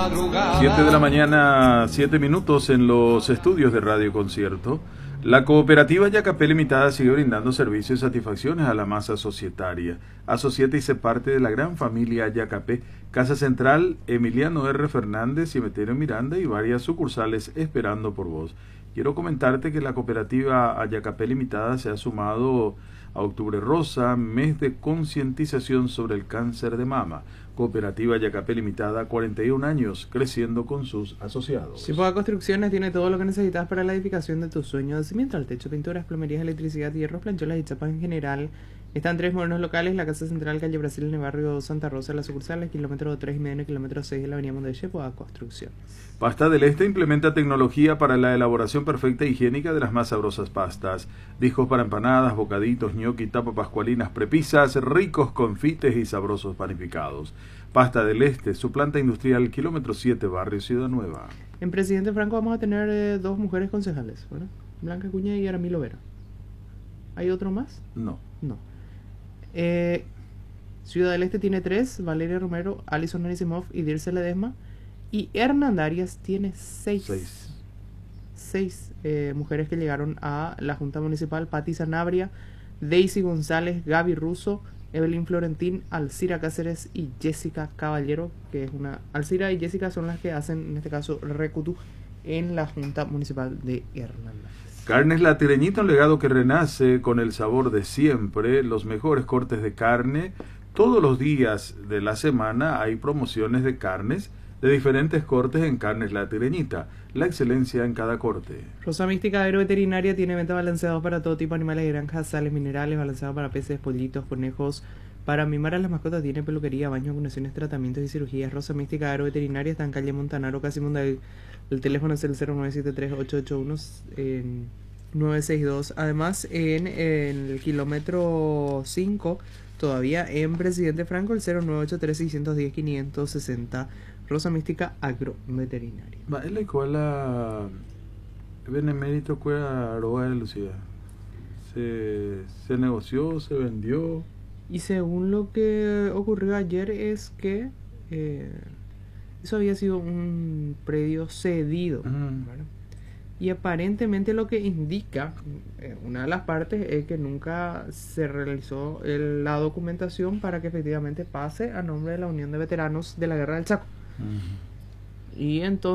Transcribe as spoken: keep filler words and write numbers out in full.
madrugada. Siete de la mañana, siete minutos en los estudios de Radio Concierto. La cooperativa Yacapé Limitada sigue brindando servicios y satisfacciones a la masa societaria. Asociate y sé parte de la gran familia Yacapé. Casa Central, Emiliano R. Fernández, Cementerio Miranda y varias sucursales esperando por vos. Quiero comentarte que la cooperativa Yacapé Limitada se ha sumado a Octubre Rosa, mes de concientización sobre el cáncer de mama. Cooperativa Yacapé Limitada, cuarenta y un años, creciendo con sus asociados. Cipoa Construcciones tiene todo lo que necesitas para la edificación de tus sueños: de cimiento al techo, pinturas, plomerías, electricidad, hierros, plancholas y chapas en general. Están tres modernos locales: la Casa Central, calle Brasil, en el barrio Santa Rosa, la sucursal, el kilómetro tres y medio, el kilómetro seis de la avenida Monte de Cipoa Construcciones. Pasta del Este implementa tecnología para la elaboración perfecta e higiénica de las más sabrosas pastas. Discos para empanadas, bocaditos, ñoqui, tapa pascualinas, prepisas, ricos confites y sabrosos panificados. Pasta del Este, su planta industrial, kilómetro siete, barrio Ciudad Nueva. En Presidente Franco vamos a tener eh, dos mujeres concejales, ¿verdad? Blanca Cuña y Aramilo Vera. ¿Hay otro más? No. No. Eh, Ciudad del Este tiene tres: Valeria Romero, Alison Anisimov y Dirce Ledesma. Y Hernandarias tiene seis. Seis. Seis eh, mujeres que llegaron a la Junta Municipal: Pati Sanabria, Daisy González, Gaby Russo, Evelyn Florentín, Alcira Cáceres y Jessica Caballero, que es una... Alcira y Jessica son las que hacen, en este caso, recutú en la Junta Municipal de Hernandarias. Carnes La Tireñita, un legado que renace con el sabor de siempre, los mejores cortes de carne. Todos los días de la semana hay promociones de carnes de diferentes cortes en Carnes La Tireñita, la excelencia en cada corte. Rosa Mística Agroveterinaria tiene venta balanceados para todo tipo de animales de granja, sales minerales, balanceados para peces, pollitos, conejos. Para mimar a las mascotas tiene peluquería, baños, vacunaciones, tratamientos y cirugías. Rosa Mística Agroveterinaria está en calle Montanaro, casi Monday. El teléfono es el cero nueve siete tres, ocho ocho uno, nueve seis dos. Además, en, en el kilómetro cinco, todavía en Presidente Franco, el cero nueve ocho tres, seis uno cero, cinco seis cero. Rosa Mística Agroveterinaria. Ma, es la escuela Benemérito Cueva Aroa de Lucía. Se, se negoció, se vendió. Y según lo que ocurrió ayer es que eh, eso había sido un predio cedido. Uh-huh. Y aparentemente lo que indica eh, una de las partes es que nunca se realizó el, la documentación para que efectivamente pase a nombre de la Unión de Veteranos de la Guerra del Chaco. Uh-huh. Y entonces